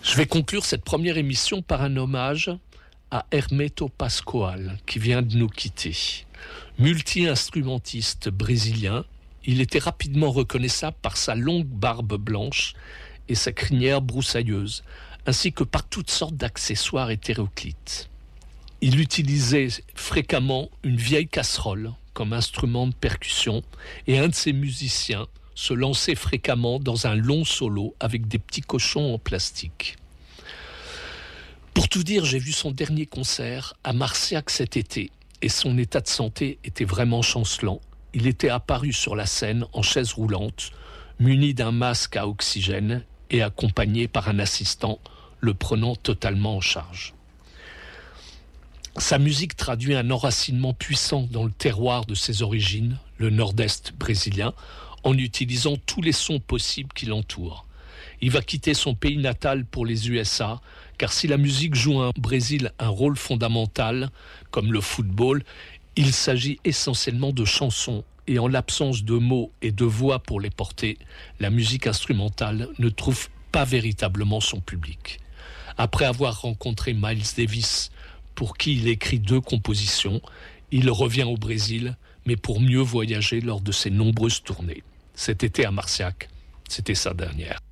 Je vais conclure cette première émission par un hommage à Hermeto Pascoal, qui vient de nous quitter. Multi-instrumentiste brésilien, il était rapidement reconnaissable par sa longue barbe blanche et sa crinière broussailleuse, ainsi que par toutes sortes d'accessoires hétéroclites. Il utilisait fréquemment une vieille casserole comme instrument de percussion et un de ses musiciens se lançait fréquemment dans un long solo avec des petits cochons en plastique. Pour tout dire, j'ai vu son dernier concert à Marciac cet été et son état de santé était vraiment chancelant. Il était apparu sur la scène en chaise roulante, muni d'un masque à oxygène et accompagné par un assistant le prenant totalement en charge. Sa musique traduit un enracinement puissant dans le terroir de ses origines, le nord-est brésilien, en utilisant tous les sons possibles qui l'entourent. Il va quitter son pays natal pour les USA, car si la musique joue au Brésil un rôle fondamental, comme le football, il s'agit essentiellement de chansons, et en l'absence de mots et de voix pour les porter, la musique instrumentale ne trouve pas véritablement son public. Après avoir rencontré Miles Davis, pour qui il écrit 2 compositions, il revient au Brésil, mais pour mieux voyager lors de ses nombreuses tournées. Cet été à Marciac, c'était sa dernière.